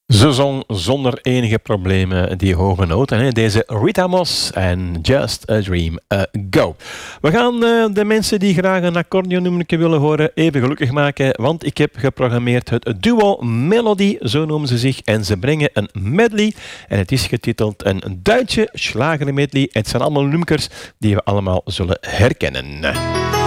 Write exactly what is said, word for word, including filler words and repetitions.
Ze zong zonder enige problemen die hoge noten. Hè? Deze Rita Moss en Just a Dream Ago. We gaan uh, de mensen die graag een accordeonnummertje willen horen even gelukkig maken, want ik heb geprogrammeerd het duo Melody, zo noemen ze zich, en ze brengen een medley en het is getiteld een Duitse slager medley. Het zijn allemaal numkers die we allemaal zullen herkennen.